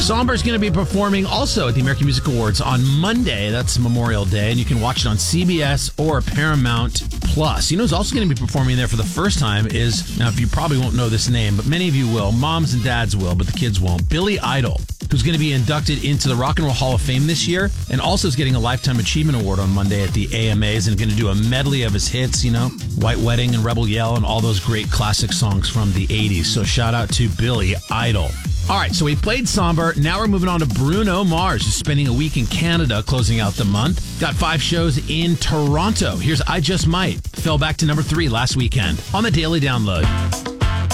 Somber's going to be performing also at the American Music Awards on Monday. That's Memorial Day, and you can watch it on CBS or Paramount Plus. You know who's also going to be performing there for the first time is, now if you probably won't know this name, but many of you will. Moms and dads will, but the kids won't. Billy Idol, who's going to be inducted into the Rock and Roll Hall of Fame this year, and also is getting a Lifetime Achievement Award on Monday at the AMAs, and going to do a medley of his hits, you know, White Wedding and Rebel Yell and all those great classic songs from the 80s. So shout out to Billy Idol. All right, so we played Somber. Now we're moving on to Bruno Mars, who's spending a week in Canada, closing out the month. Got 5 shows in Toronto. Here's I Just Might. Fell back to number 3 last weekend on the Daily Download.